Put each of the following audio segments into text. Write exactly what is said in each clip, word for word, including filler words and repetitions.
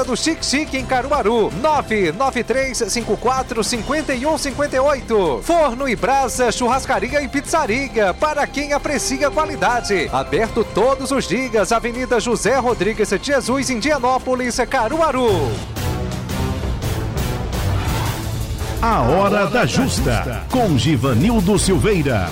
Calçada do Chique Chique em Caruaru. nove nove três cinco quatro cinco um cinco oito. Forno e Brasa, Churrascaria e Pizzaria, para quem aprecia qualidade. Aberto todos os dias, Avenida José Rodrigues de Jesus, Indianópolis, Caruaru. A Hora da Justa, com Givanildo Silveira.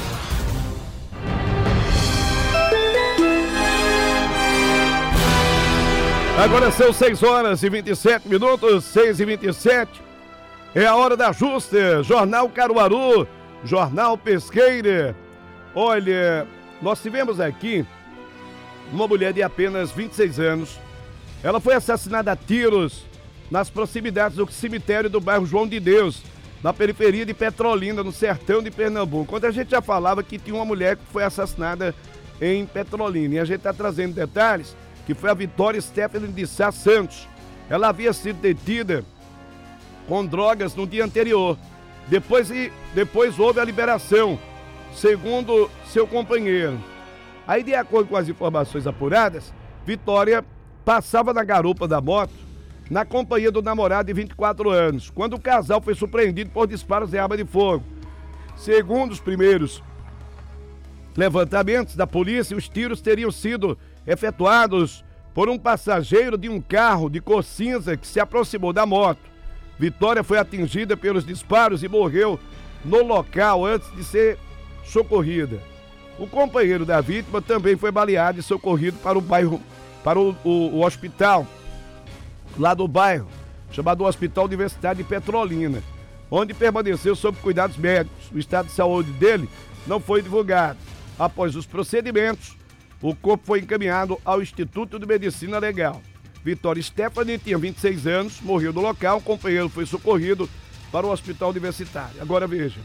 Agora são seis horas e vinte e sete minutos, seis e vinte e sete. É a Hora da Justa, Jornal Caruaru, Jornal Pesqueira. Olha, nós tivemos aqui uma mulher de apenas vinte e seis anos. Ela foi assassinada a tiros nas proximidades do cemitério do bairro João de Deus, na periferia de Petrolina, no sertão de Pernambuco. Quando a gente já falava que tinha uma mulher que foi assassinada em Petrolina. E a gente está trazendo detalhes que foi a Vitória Stephanie de Sá Santos. Ela havia sido detida com drogas no dia anterior. Depois, depois houve a liberação, segundo seu companheiro. Aí, de acordo com as informações apuradas, Vitória passava na garupa da moto na companhia do namorado de vinte e quatro anos, quando o casal foi surpreendido por disparos de arma de fogo. Segundo os primeiros levantamentos da polícia, os tiros teriam sido efetuados por um passageiro de um carro de cor cinza que se aproximou da moto. Vitória foi atingida pelos disparos e morreu no local antes de ser socorrida. O companheiro da vítima também foi baleado e socorrido para o bairro, para o, o, o hospital lá do bairro, chamado Hospital Universitário de Petrolina, onde permaneceu sob cuidados médicos. O estado de saúde dele não foi divulgado. Após os procedimentos, o corpo foi encaminhado ao Instituto de Medicina Legal. Vitória Stephanie tinha vinte e seis anos, morreu no local, o companheiro foi socorrido para o Hospital Universitário. Agora veja,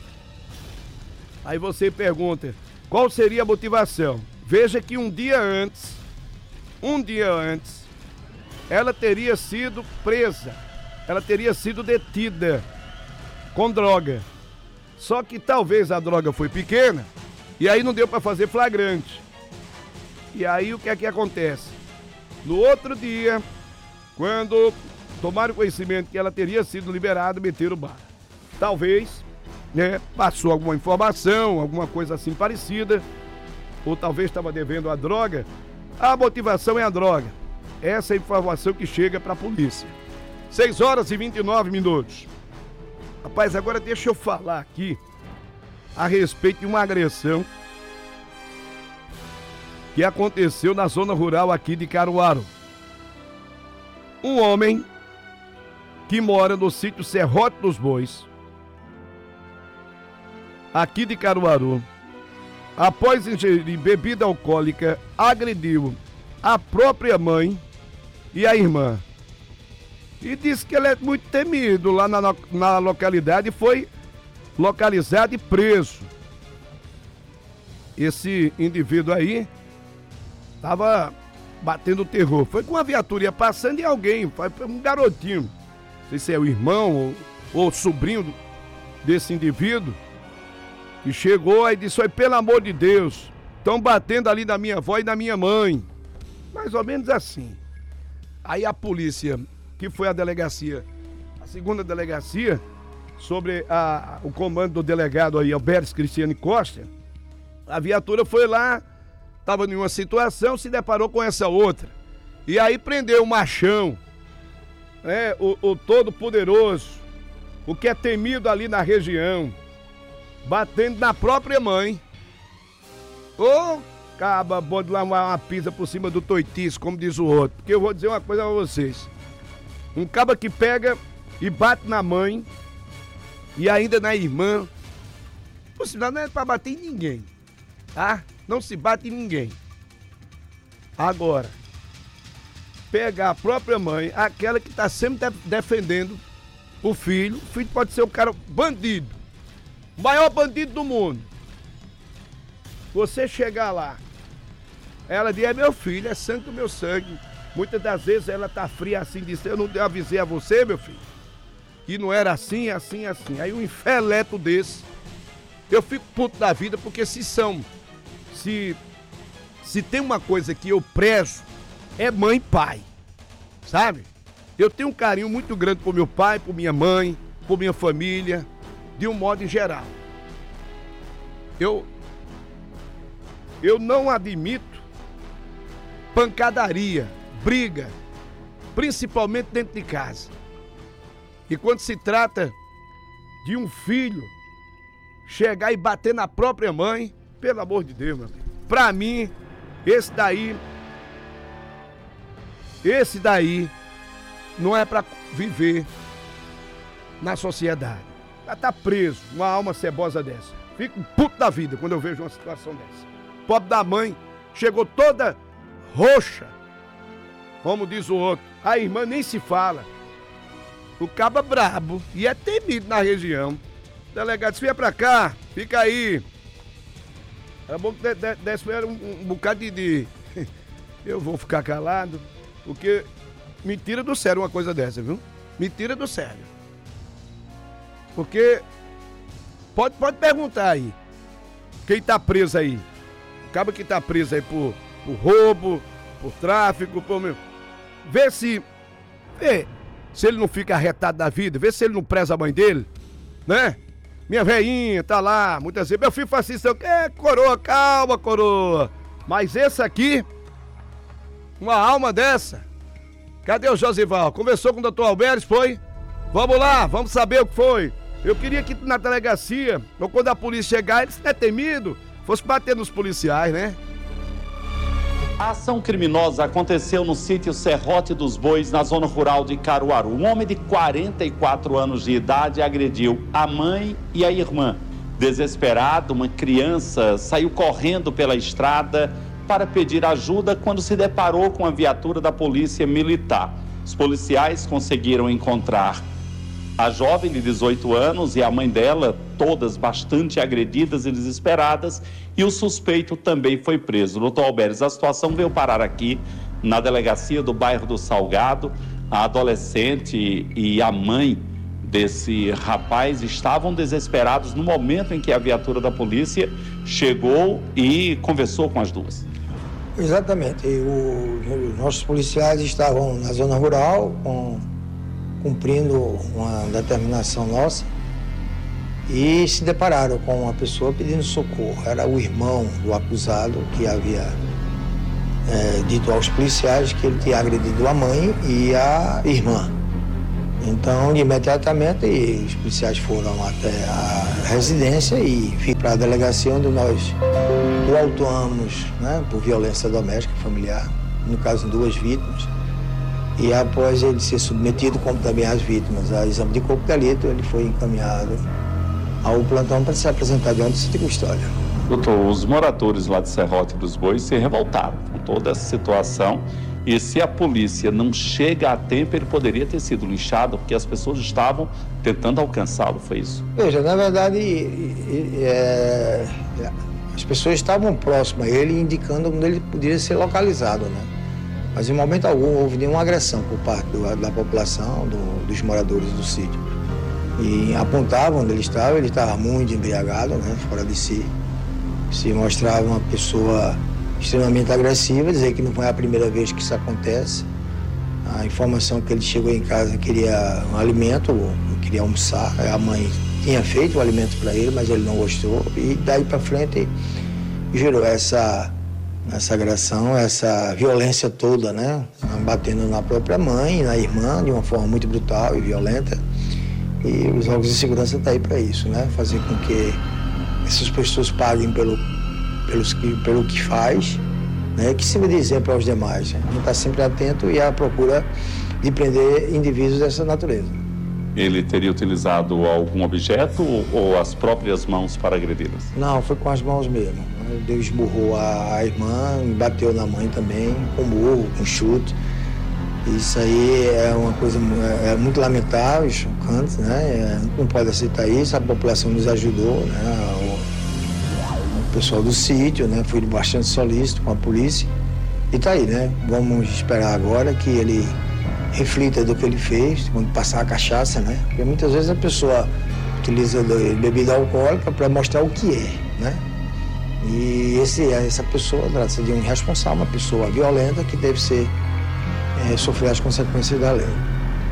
aí você pergunta, qual seria a motivação? Veja que um dia antes, um dia antes, ela teria sido presa, ela teria sido detida com droga. Só que talvez a droga foi pequena e aí não deu para fazer flagrante. E aí o que é que acontece? No outro dia, quando tomaram conhecimento que ela teria sido liberada, meteram bala. Talvez, né, passou alguma informação, alguma coisa assim parecida, ou talvez estava devendo a droga. A motivação é a droga. Essa é a informação que chega para a polícia. seis horas e vinte e nove minutos. Rapaz, agora deixa eu falar aqui a respeito de uma agressão que aconteceu na zona rural aqui de Caruaru. Um homem que mora no sítio Serrote dos Bois, aqui de Caruaru, após ingerir bebida alcoólica, agrediu a própria mãe e a irmã. E disse que ele é muito temido lá na, na localidade e foi localizado e preso. Esse indivíduo aí estava batendo terror. Foi com a viatura passando e alguém, foi um garotinho, não sei se é o irmão ou, ou o sobrinho desse indivíduo, que chegou e disse, pelo amor de Deus, estão batendo ali na minha avó e na minha mãe. Mais ou menos assim. Aí a polícia, que foi a delegacia, a segunda delegacia, sobre a, o comando do delegado aí, Alberto Cristiane Costa, a viatura foi lá, estava em uma situação, se deparou com essa outra. E aí prendeu o machão, né, o, o todo-poderoso, o que é temido ali na região, batendo na própria mãe. Ô, caba, bota lá uma, uma pizza por cima do toitiço, como diz o outro. Porque eu vou dizer uma coisa pra vocês. Um caba que pega e bate na mãe e ainda na irmã. Por sinal, não é pra bater em ninguém, tá? Não se bate em ninguém. Agora, pegar a própria mãe, aquela que tá sempre de- defendendo o filho. O filho pode ser um cara bandido, o maior bandido do mundo. Você chegar lá, ela diz, é meu filho, é sangue do meu sangue. Muitas das vezes ela tá fria assim, diz, eu não avisei a você, meu filho, que não era assim, assim, assim. Aí um infeleto desse, eu fico puto da vida, porque se são, se, se tem uma coisa que eu prezo, é mãe e pai, sabe? Eu tenho um carinho muito grande por meu pai, por minha mãe, por minha família, de um modo geral. Eu, eu não admito pancadaria, briga, principalmente dentro de casa. E quando se trata de um filho chegar e bater na própria mãe, pelo amor de Deus, meu amigo. Pra mim, esse daí, esse daí não é pra viver na sociedade. Pra tá preso, uma alma cebosa dessa. Fico puto da vida quando eu vejo uma situação dessa. Pobre da mãe, chegou toda roxa, como diz o outro. A irmã nem se fala. O caba brabo e é temido na região. Delegado, se vier pra cá, fica aí. Era bom que desse um, um bocado de, de... Eu vou ficar calado, porque me tira do sério uma coisa dessa, viu? Me tira do sério. Porque pode, pode perguntar aí. Quem tá preso aí? O cabo que tá preso aí por, por roubo, por tráfico, por... Vê se... Vê se ele não fica arretado da vida, vê se ele não preza a mãe dele, né? Minha velhinha tá lá, muitas vezes, meu filho faz isso, eu, é, coroa, calma, coroa. Mas esse aqui, uma alma dessa, cadê o Josival? Conversou com o doutor Alberes, foi? Vamos lá, vamos saber o que foi. Eu queria que na delegacia, ou quando a polícia chegar, ele não é temido, fosse bater nos policiais, né? A ação criminosa aconteceu no sítio Serrote dos Bois, na zona rural de Caruaru. Um homem de quarenta e quatro anos de idade agrediu a mãe e a irmã. Desesperado, uma criança saiu correndo pela estrada para pedir ajuda quando se deparou com a viatura da polícia militar. Os policiais conseguiram encontrar a jovem de dezoito anos e a mãe dela, todas bastante agredidas e desesperadas, e o suspeito também foi preso. Doutor Alberes, a situação veio parar aqui na delegacia do bairro do Salgado. A adolescente e a mãe desse rapaz estavam desesperados no momento em que a viatura da polícia chegou e conversou com as duas. Exatamente. Os nossos policiais estavam na zona rural, com, cumprindo uma determinação nossa, e se depararam com uma pessoa pedindo socorro. Era o irmão do acusado que havia é, dito aos policiais que ele tinha agredido a mãe e a irmã. Então, imediatamente, os policiais foram até a residência e foram para a delegacia onde nós o autuamos, né, por violência doméstica familiar, no caso, duas vítimas. E após ele ser submetido, como também as vítimas, a exame de corpo de delito, ele foi encaminhado ao plantão para se apresentar diante do sítio Custódia. Doutor, os moradores lá de Serrote dos Bois se revoltaram com toda essa situação, e se a polícia não chega a tempo, ele poderia ter sido linchado, porque as pessoas estavam tentando alcançá-lo, foi isso? Veja, na verdade, é, as pessoas estavam próximas a ele, indicando onde ele poderia ser localizado, né? Mas em momento algum houve nenhuma agressão por parte do, da população, do, dos moradores do sítio. E apontavam onde ele estava, ele estava muito embriagado, né, fora de si. Se mostrava uma pessoa extremamente agressiva, dizer que não foi a primeira vez que isso acontece. A informação que ele chegou em casa queria um alimento, queria almoçar. A mãe tinha feito o alimento para ele, mas ele não gostou. E daí para frente gerou essa, essa agressão, essa violência toda, né, batendo na própria mãe, na irmã, de uma forma muito brutal e violenta. E os órgãos de segurança estão aí para isso, né? Fazer com que essas pessoas paguem pelo, pelos que, pelo que faz, né? Que sirva de exemplo aos demais. Né? A gente está sempre atento e à procura de prender indivíduos dessa natureza. Ele teria utilizado algum objeto ou as próprias mãos para agredi-las? Não, foi com as mãos mesmo. Ele esburrou a, a irmã, bateu na mãe também, com burro, com chute. Isso aí é uma coisa é muito lamentável, chocante, né? Não pode aceitar isso, a população nos ajudou, né? O, o pessoal do sítio, né? Foi bastante solícito com a polícia. E tá aí, né? Vamos esperar agora que ele reflita do que ele fez, quando passar a cachaça, né? Porque muitas vezes a pessoa utiliza bebida alcoólica para mostrar o que é, né? E esse, essa pessoa trata-se de um irresponsável, uma pessoa violenta que deve ser É, sofrer as consequências da lei.